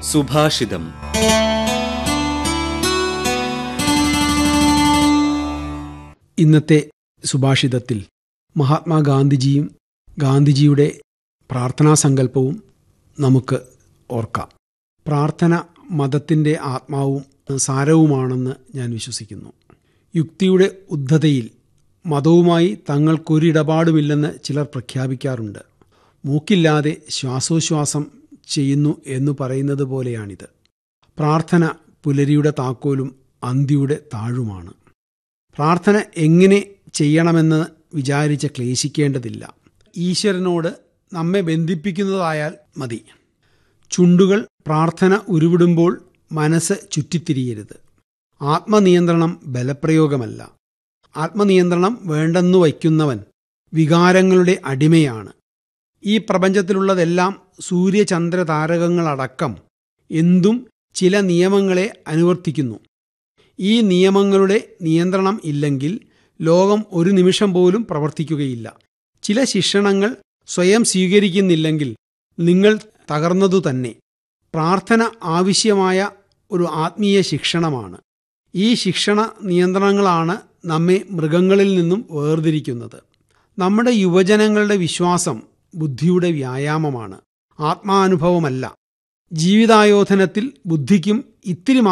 സുഭാഷിതം. ഇന്നത്തെ സുഭാഷിതത്തിൽ മഹാത്മാഗാന്ധിജിയും ഗാന്ധിജിയുടെ പ്രാർത്ഥനാ സങ്കല്പവും നമുക്ക് ഓർക്കാം. പ്രാർത്ഥന മതത്തിൻ്റെ ആത്മാവും സാരവുമാണെന്ന് ഞാൻ വിശ്വസിക്കുന്നു. യുക്തിയുടെ ഉദ്ധതയിൽ മതവുമായി തങ്ങൾക്കൊരിടപാടുമില്ലെന്ന് ചിലർ പ്രഖ്യാപിക്കാറുണ്ട്. മൂക്കില്ലാതെ ശ്വാസോച്ഛ്വാസം ചെയ്യുന്നു എന്നു പറയുന്നത് പോലെയാണിത്. പ്രാർത്ഥന പുലരിയുടെ താക്കോലും അന്തിയുടെ താഴുമാണ്. പ്രാർത്ഥന എങ്ങനെ ചെയ്യണമെന്ന് വിചാരിച്ച് ക്ലേശിക്കേണ്ടതില്ല. ഈശ്വരനോട് നമ്മെ ബന്ധിപ്പിക്കുന്നതായാൽ മതി. ചുണ്ടുകൾ പ്രാർത്ഥന ഉരുവിടുമ്പോൾ മനസ്സ് ചുറ്റിത്തിരിയരുത്. ആത്മനിയന്ത്രണം ബലപ്രയോഗമല്ല. ആത്മനിയന്ത്രണം വേണ്ടെന്നു വയ്ക്കുന്നവൻ വികാരങ്ങളുടെ അടിമയാണ്. ഈ പ്രപഞ്ചത്തിലുള്ളതെല്ലാം സൂര്യചന്ദ്ര താരകങ്ങളടക്കം എന്തും ചില നിയമങ്ങളെ അനുവർത്തിക്കുന്നു. ഈ നിയമങ്ങളുടെ നിയന്ത്രണം ഇല്ലെങ്കിൽ ലോകം ഒരു നിമിഷം പോലും പ്രവർത്തിക്കുകയില്ല. ചില ശിക്ഷണങ്ങൾ സ്വയം സ്വീകരിക്കുന്നില്ലെങ്കിൽ നിങ്ങൾ തകർന്നതു തന്നെ. പ്രാർത്ഥന ആവശ്യമായ ഒരു ആത്മീയ ശിക്ഷണമാണ്. ഈ ശിക്ഷണ നിയന്ത്രണങ്ങളാണ് നമ്മെ മൃഗങ്ങളിൽ നിന്നും വേർതിരിക്കുന്നത്. നമ്മുടെ യുവജനങ്ങളുടെ വിശ്വാസം ബുദ്ധിയുടെ വ്യായാമമാണ്, ആത്മാനുഭവമല്ല. ജീവിതായോധനത്തിൽ ബുദ്ധിക്കും ഇത്തിരി